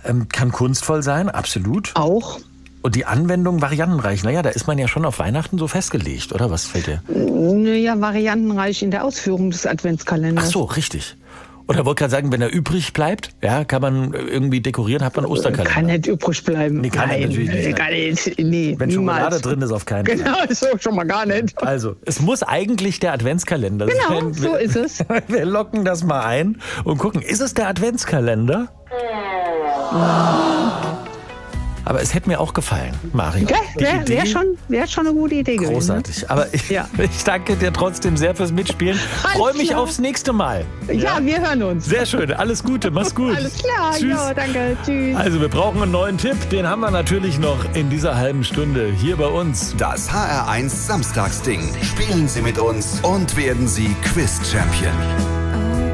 Kann kunstvoll sein, absolut. Auch. Und die Anwendung variantenreich. Naja, da ist man ja schon auf Weihnachten so festgelegt, oder? Was fällt dir? Naja, variantenreich in der Ausführung des Adventskalenders. Ach so, richtig. Oder wollte gerade sagen, wenn er übrig bleibt, ja, kann man irgendwie dekorieren, hat man Osterkalender. Kann nicht übrig bleiben. Nee, kann er natürlich nicht. Kann nicht. Nee, Wenn Schokolade drin ist, auf keinen Fall. Genau, so schon mal gar nicht. Also, es muss eigentlich der Adventskalender Genau, sein. so ist es. Wir locken das mal ein und gucken, ist es der Adventskalender? Aber es hätte mir auch gefallen, Mario. Wäre schon eine gute Idee gewesen. Großartig. Aber ich danke dir trotzdem sehr fürs Mitspielen. Freue mich aufs nächste Mal. Ja, wir hören uns. Sehr schön. Alles Gute. Mach's gut. Alles klar. Tschüss. Ja, danke. Tschüss. Also, wir brauchen einen neuen Tipp. Den haben wir natürlich noch in dieser halben Stunde hier bei uns. Das HR1 Samstagsding. Spielen Sie mit uns und werden Sie Quiz-Champion.